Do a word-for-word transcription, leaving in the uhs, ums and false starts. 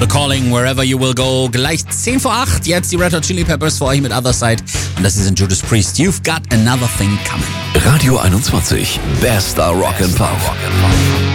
The Calling, Wherever You Will Go. Gleich zehn vor acht. Jetzt die Red Hot Chili Peppers für euch mit Other Side. Und das ist in Judas Priest. You've got another thing coming. Radio einundzwanzig. Bester Rock and Pop.